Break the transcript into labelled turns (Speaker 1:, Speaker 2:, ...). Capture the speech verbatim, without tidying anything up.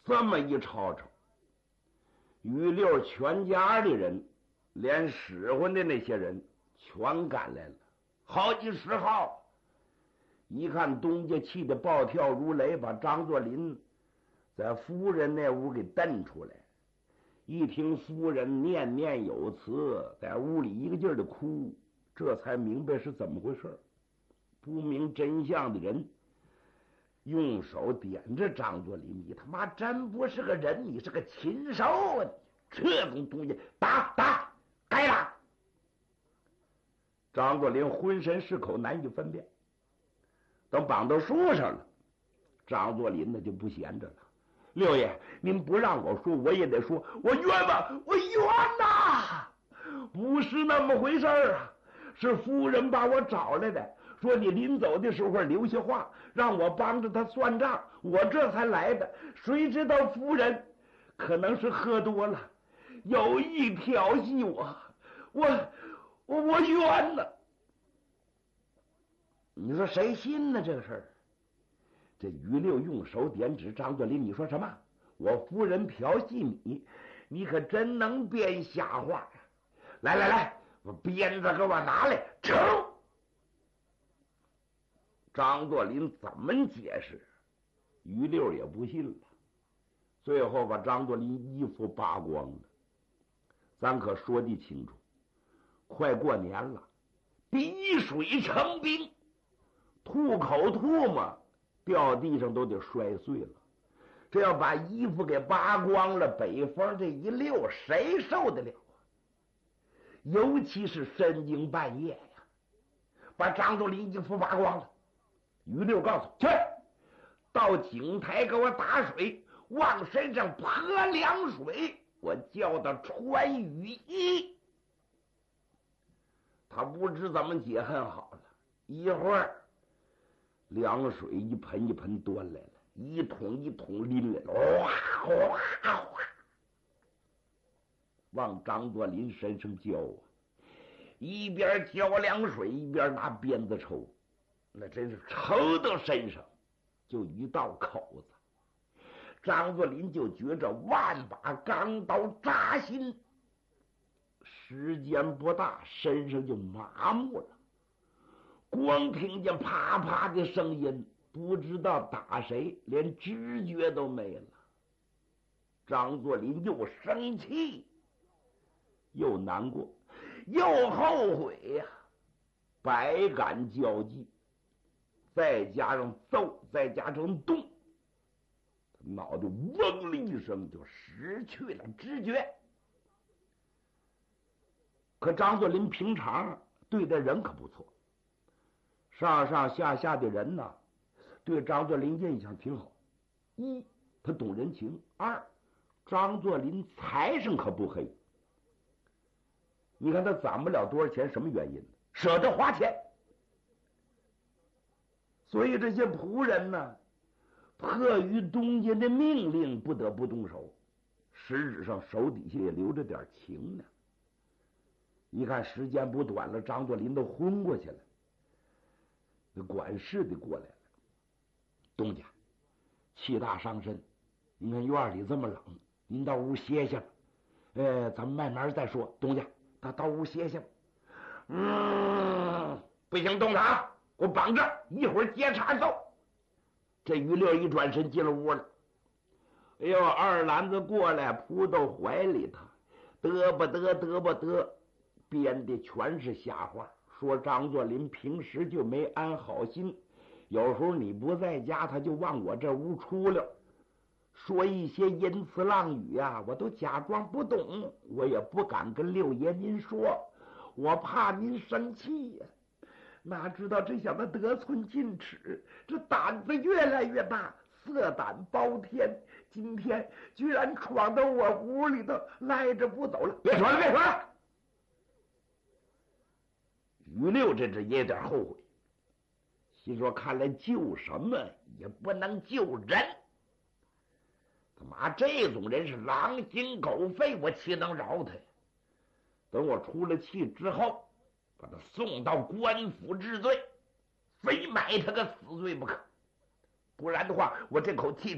Speaker 1: 这么一吵吵，于六全家的人，连使唤的那些人全赶来了，好几十号。一看东家气得暴跳如雷，把张作霖在夫人那屋给蹬出来。一听夫人念念有词，在屋里一个劲儿的哭，这才明白是怎么回事。不明真相的人用手点着张作霖：“你他妈真不是个人，你是个禽兽啊！这种东西打打该打！”张作霖浑身是口，难以分辨。等绑到树上了，张作霖呢就不闲着了。六爷，您不让我说，我也得说，我冤枉，我冤呐！不是那么回事啊，是夫人把我找来的，说你临走的时候留下话，让我帮着他算账，我这才来的。谁知道夫人可能是喝多了，有意调戏我，我我我冤了。你说谁信呢？这个事儿，这于六用手点指张作霖：“你说什么？我夫人调戏你？你可真能编瞎话呀！来来来，我鞭子给我拿来，抽！”张作霖怎么解释，于六也不信了。最后把张作霖衣服扒光了。咱可说得清楚，快过年了，滴水成冰。吐口唾沫掉地上都得摔碎了，这要把衣服给扒光了，北风这一溜，谁受得了啊？尤其是深更半夜呀，把张作霖衣服扒光了。于六告诉去，到井台给我打水，往身上泼凉水，我叫他穿雨衣。他不知怎么解恨好了，一会儿凉水一盆一盆端来了，一桶一桶拎来了，哗哗哗，往张作霖身上浇啊！一边浇凉水，一边拿鞭子抽，那真是抽到身上就一道口子。张作霖就觉着万把钢刀扎心，时间不大，身上就麻木了。光听见啪啪的声音，不知道打谁，连知觉都没了。张作霖又生气又难过又后悔呀、啊，百感交集，再加上揍，再加上动，脑袋嗡的一声就失去了知觉。可张作霖平常对待人可不错，上上下下的人呢，对张作霖印象挺好。一，他懂人情；二，张作霖财上可不黑。你看他攒不了多少钱，什么原因呢？舍得花钱。所以这些仆人呢，迫于东家的命令，不得不动手，实质上手底下也留着点情呢。一看时间不短了，张作霖都昏过去了。那管事的过来了：“东家，气大伤身，您看院里这么冷，您到屋歇歇吧。呃，咱们慢慢再说。东家，他到屋歇歇吧。”“嗯，不行，动他，给我绑着，一会儿接茬揍。”这于六一转身进了屋了。哎呦，二篮子过来扑到怀里头，嘚吧嘚嘚吧嘚，编的全是瞎话，说张作霖平时就没安好心，有时候你不在家，他就往我这屋出来，说一些阴词浪语呀、啊，我都假装不懂，我也不敢跟六爷您说，我怕您生气呀、啊。哪知道这小子得寸进尺，这胆子越来越大，色胆包天，今天居然闯到我屋里头，赖着不走了。别说了，别说了。于六这只也有点后悔，心说看来救什么也不能救人，他妈这种人是狼心狗肺，我岂能饶他呀？等我出了气之后，把他送到官府治罪，非埋他个死罪不可，不然的话，我这口气